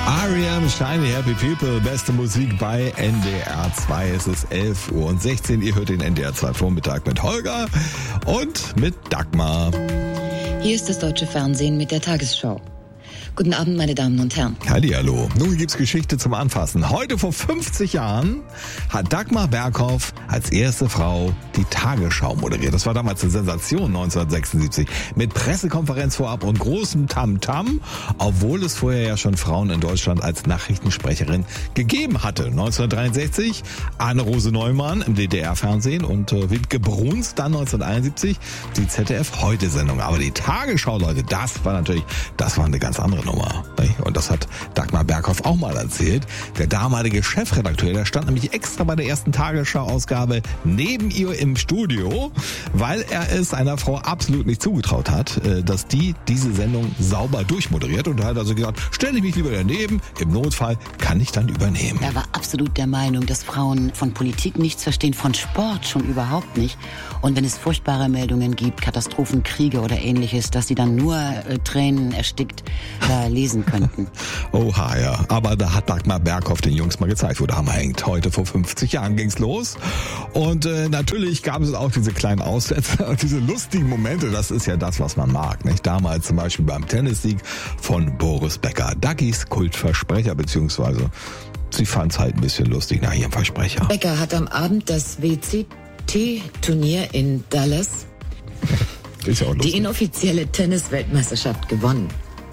R.E.M. Shiny Happy People, beste Musik bei NDR 2. Es ist 11:16 Uhr. Ihr hört den NDR 2 Vormittag mit Holger und mit Dagmar. Hier ist das deutsche Fernsehen mit der Tagesschau. Guten Abend, meine Damen und Herren. Hallihallo. Nun gibt's Geschichte zum Anfassen. Heute vor 50 Jahren hat Dagmar Berghoff als erste Frau die Tagesschau moderiert. Das war damals eine Sensation 1976. Mit Pressekonferenz vorab und großem Tamtam, obwohl es vorher ja schon Frauen in Deutschland als Nachrichtensprecherin gegeben hatte. 1963 Anne-Rose Neumann im DDR-Fernsehen und Wiebke Bruns dann 1971 die ZDF-Heute-Sendung. Aber die Tagesschau, Leute, das war eine ganz andere Nummer. Und das hat Dagmar Berghoff auch mal erzählt. Der damalige Chefredakteur, der stand nämlich extra bei der ersten Tagesschau-Ausgabe neben ihr im Studio, weil er es einer Frau absolut nicht zugetraut hat, dass diese Sendung sauber durchmoderiert. Und er hat also gesagt, stelle ich mich lieber daneben, im Notfall kann ich dann übernehmen. Er war absolut der Meinung, dass Frauen von Politik nichts verstehen, von Sport schon überhaupt nicht. Und wenn es furchtbare Meldungen gibt, Katastrophen, Kriege oder ähnliches, dass sie dann nur Tränen erstickt lesen könnten. Oha, ja. Aber da hat Dagmar Berghoff den Jungs mal gezeigt, wo der Hammer hängt. Heute vor 50 Jahren ging's los. Und natürlich gab es auch diese kleinen Aussetzer und diese lustigen Momente. Das ist ja das, was man mag, nicht? Damals zum Beispiel beim Tennissieg von Boris Becker. Daggis Kultversprecher, beziehungsweise sie fand's halt ein bisschen lustig nach ihrem Versprecher. Becker hat am Abend das WCT-Turnier in Dallas, ist ja auch lustig, die inoffizielle Tennis-Weltmeisterschaft gewonnen.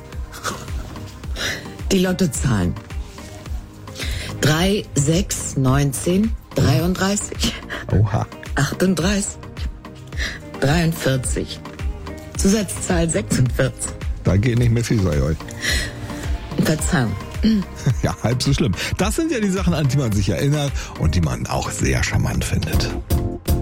Die Lottozahlen: 3, 6, 19, 33, Oha. 38, 43, Zusatzzahl 46. Da geht nicht mehr viel, sei euch. Verzeihung. Ja, halb so schlimm. Das sind ja die Sachen, an die man sich erinnert und die man auch sehr charmant findet.